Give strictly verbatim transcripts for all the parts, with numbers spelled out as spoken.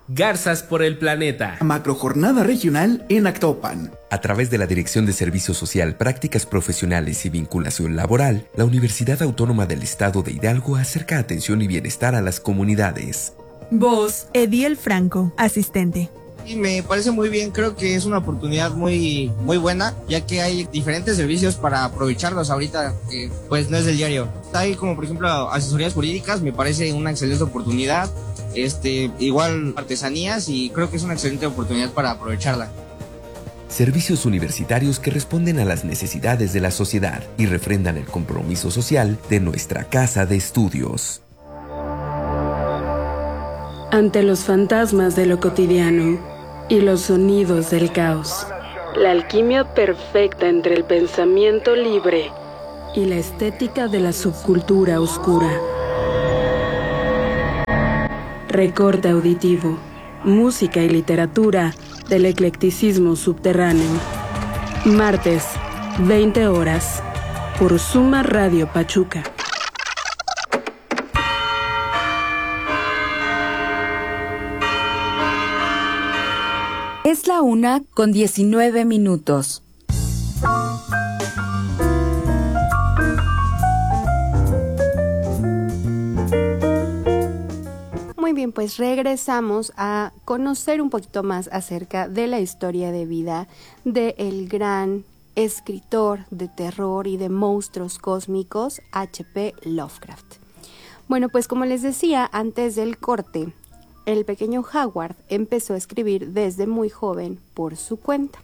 Garzas por el planeta. Macrojornada regional en Actopan. A través de la Dirección de Servicio Social, Prácticas Profesionales y Vinculación Laboral, la Universidad Autónoma del Estado de Hidalgo acerca atención y bienestar a las comunidades. Voz, Ediel Franco, asistente. Y me parece muy bien, creo que es una oportunidad muy, muy buena, ya que hay diferentes servicios para aprovecharlos ahorita, que pues no es el diario. Hay como por ejemplo asesorías jurídicas, me parece una excelente oportunidad, este, igual artesanías, y creo que es una excelente oportunidad para aprovecharla. Servicios universitarios que responden a las necesidades de la sociedad y refrendan el compromiso social de nuestra casa de estudios. Ante los fantasmas de lo cotidiano y los sonidos del caos, la alquimia perfecta entre el pensamiento libre y la estética de la subcultura oscura. Recorte auditivo, música y literatura del eclecticismo subterráneo. Martes, veinte horas, por Suma Radio Pachuca. Es la una con diecinueve minutos. Muy bien, pues regresamos a conocer un poquito más acerca de la historia de vida del gran escritor de terror y de monstruos cósmicos H P Lovecraft. Bueno, pues como les decía antes del corte, el pequeño Howard empezó a escribir desde muy joven por su cuenta.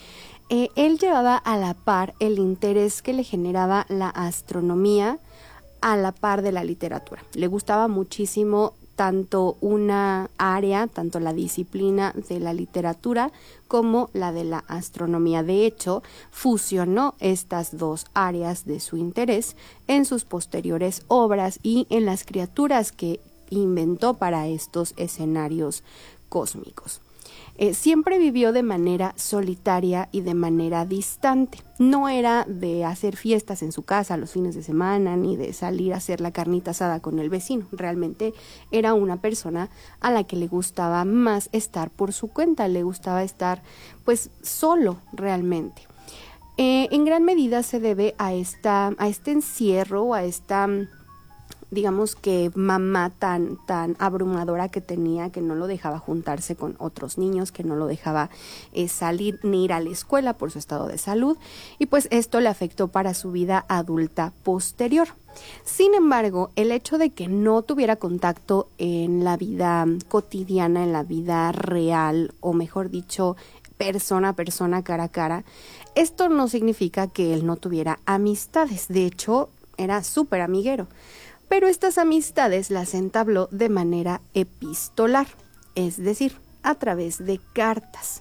Eh, él llevaba a la par el interés que le generaba la astronomía a la par de la literatura. Le gustaba muchísimo tanto una área, tanto la disciplina de la literatura como la de la astronomía. De hecho, fusionó estas dos áreas de su interés en sus posteriores obras y en las criaturas que inventó para estos escenarios cósmicos. Eh, siempre vivió de manera solitaria y de manera distante. No era de hacer fiestas en su casa los fines de semana, ni de salir a hacer la carnita asada con el vecino. Realmente era una persona a la que le gustaba más estar por su cuenta, le gustaba estar pues solo realmente. Eh, en gran medida se debe a, esta, a este encierro, a esta... digamos que mamá tan, tan abrumadora que tenía, que no lo dejaba juntarse con otros niños, que no lo dejaba eh, salir ni ir a la escuela por su estado de salud, y pues esto le afectó para su vida adulta posterior. Sin embargo, el hecho de que no tuviera contacto en la vida cotidiana, en la vida real, o mejor dicho, persona a persona, cara a cara, esto no significa que él no tuviera amistades. De hecho, era súper amiguero. Pero estas amistades las entabló de manera epistolar, es decir, a través de cartas.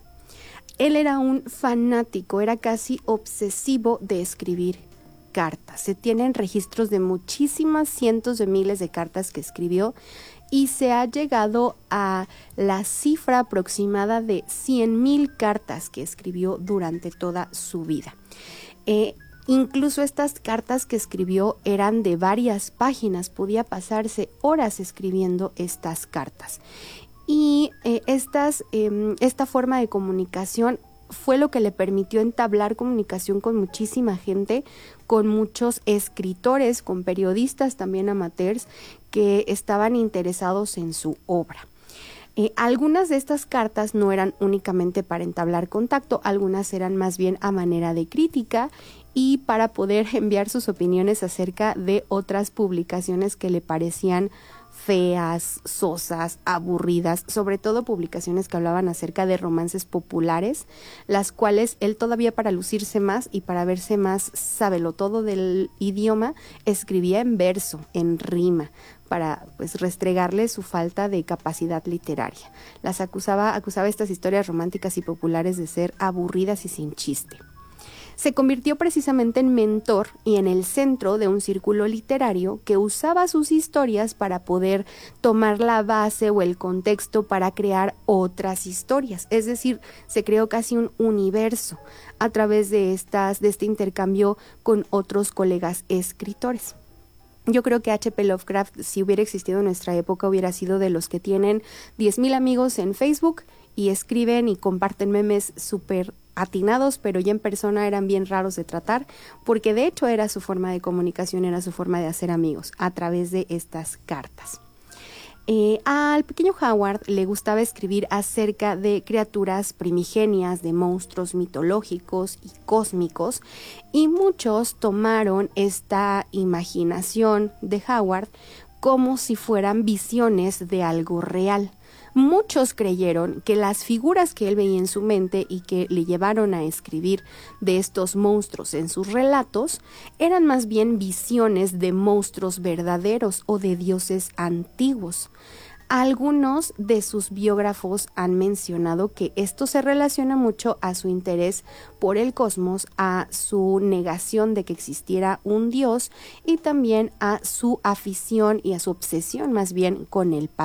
Él era un fanático, era casi obsesivo de escribir cartas. Se tienen registros de muchísimas cientos de miles de cartas que escribió y se ha llegado a la cifra aproximada de cien mil cartas que escribió durante toda su vida. Eh, Incluso estas cartas que escribió eran de varias páginas, podía pasarse horas escribiendo estas cartas. Y eh, estas, eh, esta forma de comunicación fue lo que le permitió entablar comunicación con muchísima gente, con muchos escritores, con periodistas también amateurs que estaban interesados en su obra. Eh, algunas de estas cartas no eran únicamente para entablar contacto, algunas eran más bien a manera de crítica y para poder enviar sus opiniones acerca de otras publicaciones que le parecían feas, sosas, aburridas, sobre todo publicaciones que hablaban acerca de romances populares, las cuales él todavía para lucirse más y para verse más sabelotodo del idioma, escribía en verso, en rima, para pues restregarle su falta de capacidad literaria. Las acusaba, acusaba estas historias románticas y populares de ser aburridas y sin chiste. Se convirtió precisamente en mentor y en el centro de un círculo literario que usaba sus historias para poder tomar la base o el contexto para crear otras historias. Es decir, se creó casi un universo a través de, estas, de este intercambio con otros colegas escritores. Yo creo que H P Lovecraft, si hubiera existido en nuestra época, hubiera sido de los que tienen diez mil amigos en Facebook y escriben y comparten memes súper atinados, pero ya en persona eran bien raros de tratar, porque de hecho era su forma de comunicación, era su forma de hacer amigos, a través de estas cartas. Eh, al pequeño Howard le gustaba escribir acerca de criaturas primigenias, de monstruos mitológicos y cósmicos, y muchos tomaron esta imaginación de Howard como si fueran visiones de algo real. Muchos creyeron que las figuras que él veía en su mente y que le llevaron a escribir de estos monstruos en sus relatos eran más bien visiones de monstruos verdaderos o de dioses antiguos. Algunos de sus biógrafos han mencionado que esto se relaciona mucho a su interés por el cosmos, a su negación de que existiera un dios y también a su afición y a su obsesión más bien con el